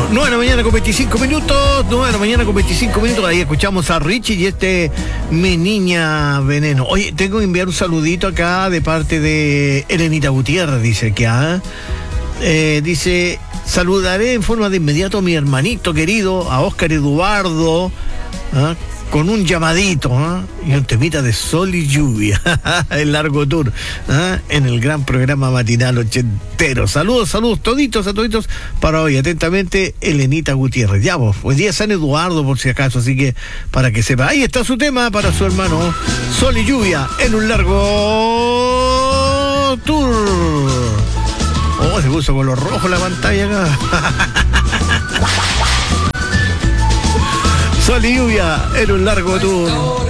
9 de la mañana con 25 minutos. 9 de la mañana con 25 minutos. Ahí escuchamos a Richie y Mi Niña Veneno. Oye, tengo que enviar un saludito acá de parte de Elenita Gutiérrez. Dice que dice: saludaré en forma de inmediato a mi hermanito querido, a Óscar Eduardo, con un llamadito y un temita de sol y lluvia. El largo tour en el gran programa matinal ochentero. Saludos toditos para hoy. Atentamente, Elenita Gutiérrez. Ya vos, hoy día San Eduardo por si acaso, así que para que sepa. Ahí está su tema para su hermano, Sol y Lluvia en un largo tour. Oh, se puso color rojo la pantalla acá. Sol y Lluvia en un largo tour.